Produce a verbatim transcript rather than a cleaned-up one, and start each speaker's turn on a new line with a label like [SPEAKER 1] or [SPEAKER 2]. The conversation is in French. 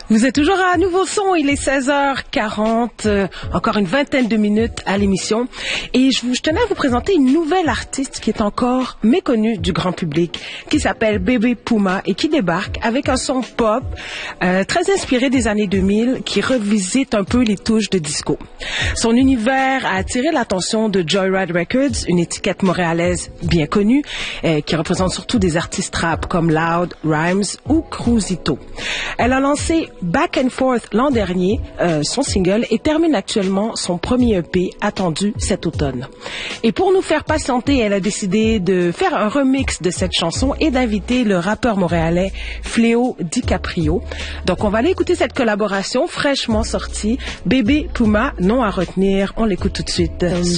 [SPEAKER 1] Vous êtes toujours à Nouveau Son, il est seize heures quarante, euh, encore une vingtaine de minutes à l'émission. Et je, vous, je tenais à vous présenter une nouvelle artiste qui est encore méconnue du grand public, qui s'appelle Bébé Puma et qui débarque avec un son pop euh, très inspiré des années deux mille, qui revisite un peu les touches de disco. Son univers a attiré l'attention de Joyride Records, une étiquette montréalaise bien connue, euh, qui représente surtout des artistes rap comme Loud, Rhymes ou Cruisito. Elle a lancé Back and Forth l'an dernier, euh, son single, et termine actuellement son premier E P attendu cet automne. Et pour nous faire patienter, elle a décidé de faire un remix de cette chanson et d'inviter le rappeur montréalais Fléau DiCaprio. Donc on va aller écouter cette collaboration fraîchement sortie. Bébé Puma, nom à retenir, on l'écoute tout de suite.